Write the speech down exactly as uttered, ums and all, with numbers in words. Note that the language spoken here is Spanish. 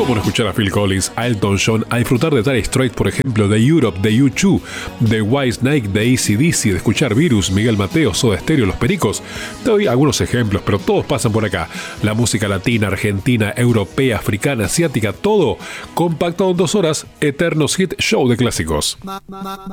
¿Cómo no escuchar a Phil Collins, a Elton John, a disfrutar de Dire Straits, por ejemplo, de Europe, de U dos, de Whitesnake, de A C D C, de escuchar Virus, Miguel Mateo, Soda Stereo, Los Pericos? Te doy algunos ejemplos, pero todos pasan por acá. La música latina, argentina, europea, africana, asiática, todo compactado en dos horas. Eternos Hit Show de clásicos.